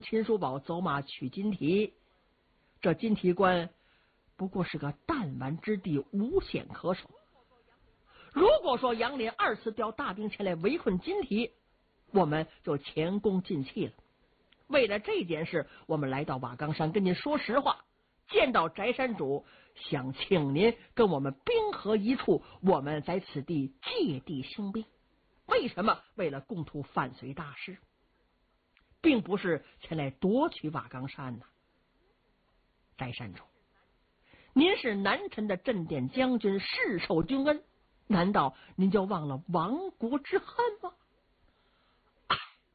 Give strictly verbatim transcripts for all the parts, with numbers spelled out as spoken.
秦叔宝走马取金蹄，这金蹄关不过是个弹丸之地，无险可守。如果说杨连二次调大兵前来围困金蹄，我们就前功尽弃了。为了这件事，我们来到瓦岗山跟您说实话，见到翟山主，想请您跟我们兵合一处，我们在此地借地兴兵。为什么？为了共图反隋大事，并不是前来夺取瓦岗山呐。翟山主，您是南陈的镇殿将军，世受君恩，难道您就忘了亡国之恨吗？哎，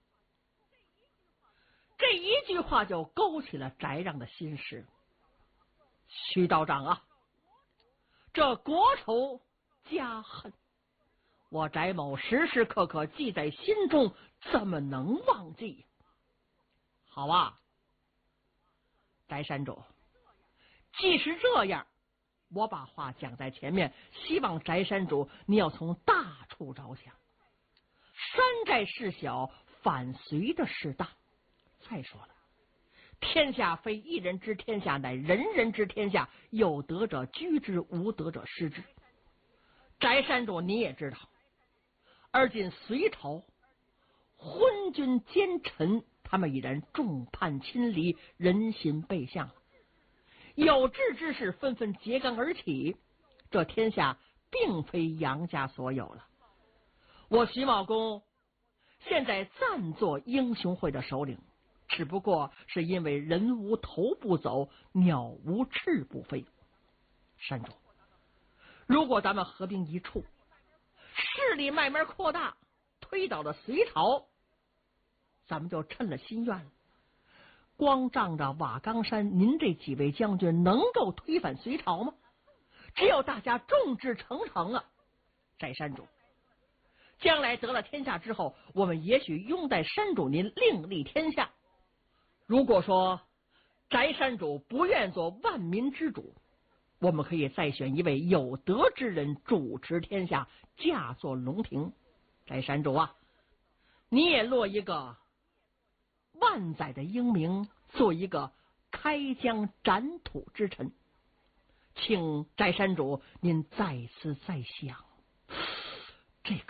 这一句话就勾起了翟让的心事。徐道长啊，这国仇家恨，我翟某时时刻刻记在心中，怎么能忘记？好啊，翟山主，既是这样，我把话讲在前面，希望翟山主你要从大处着想。山寨事小，反隋的事大。再说了，天下非一人之天下，乃人人之天下，有德者居之，无德者失之。翟山主你也知道，而今隋朝昏君奸臣，他们已然众叛亲离，人心背向了，有志之士纷纷揭竿而起，这天下并非杨家所有了。我徐茂公现在暂做英雄会的首领，只不过是因为人无头不走，鸟无翅不飞。山主，如果咱们合兵一处，势力慢慢扩大，推倒了隋朝，咱们就趁了心愿了。光仗着瓦岗山，您这几位将军能够推翻隋朝吗？只有大家众志成城啊！翟山主，将来得了天下之后，我们也许拥戴山主您另立天下。如果说翟山主不愿做万民之主，我们可以再选一位有德之人主持天下，驾作龙庭。翟山主啊，你也落一个万载的英名，做一个开疆斩土之臣，请翟山主您再思再想。这个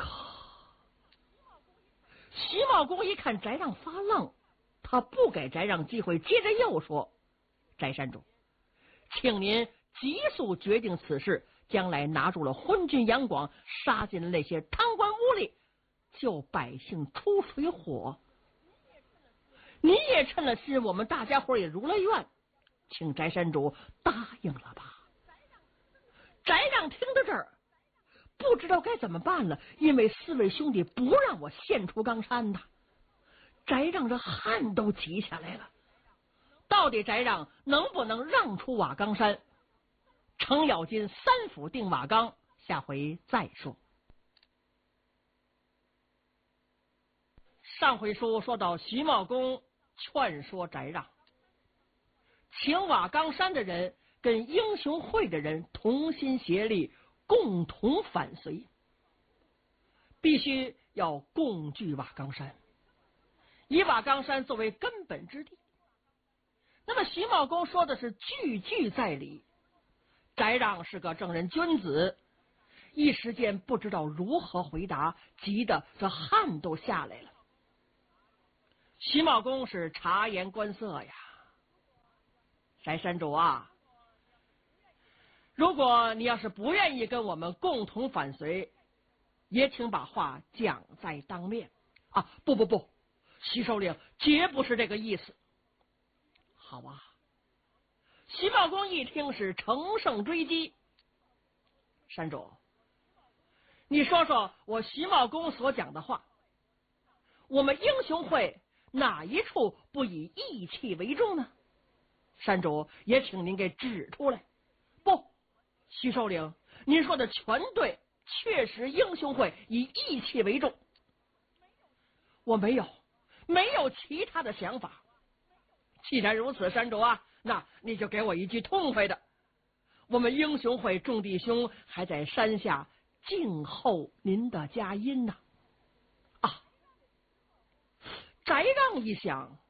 徐茂公一看翟让发愣，他不给翟让机会，接着又说：翟山主，请您急速决定此事，将来拿住了昏君杨广，杀进了那些贪官污吏，救百姓出水火。你也趁了心，我们大家伙也如了愿，请翟山主答应了吧。翟让听到这儿，不知道该怎么办了，因为四位兄弟不让我献出冈山呐。翟让这汗都急下来了，到底翟让能不能让出瓦岗山？程咬金三府定瓦岗，下回再说。上回书说到徐茂公劝说翟让，请瓦岗山的人跟英雄会的人同心协力，共同反隋，必须要共据瓦岗山，以瓦岗山作为根本之地。那么徐茂公说的是句句在理，翟让是个正人君子，一时间不知道如何回答，急得这汗都下来了。徐茂公是察言观色呀，翟山主啊，如果你要是不愿意跟我们共同反隋，也请把话讲在当面啊！不不不，徐首领绝不是这个意思。好啊，徐茂公一听是乘胜追击。山主，你说说我徐茂公所讲的话，我们英雄会哪一处不以义气为重呢？山主也请您给指出来。不，徐首领，您说的全对，确实英雄会以义气为重。我没有没有其他的想法。既然如此，山主啊，那你就给我一句痛快的。我们英雄会众弟兄还在山下静候您的佳音呢。啊！翟让一想，